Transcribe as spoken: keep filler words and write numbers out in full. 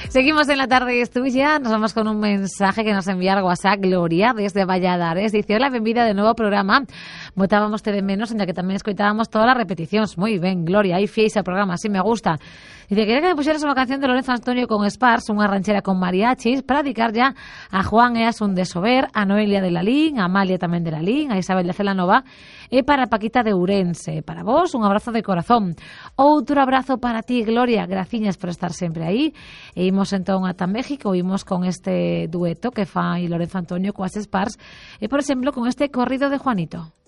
Seguimos en la tarde es tuya. Nos vamos con un mensaje que nos envía al WhatsApp Gloria desde Valladares. Dice, hola, benvida de nuevo ao programa. Botábamos de menos, en la que tamén escoitábamos todas as repeticións. Moi ben, Gloria, aí fiéis ao programa, así me gusta. Dice, quería que me puxeras unha canción de Lorenzo Antonio con Spars, unha ranchera con mariachis, para dedicar ya a Juan e a Asun de Sober, a Noelia de Lalín, a Amalia tamén de Lalín, a Isabel de Celanova, e para Paquita de Ourense. Para vos, un abrazo de corazón. Outro abrazo para ti, Gloria. Graciñas por estar sempre aí. E imos entón ata México, imos con este dueto que fai Lorenzo Antonio coas Spars, e, por exemplo, con este corrido de Juanito.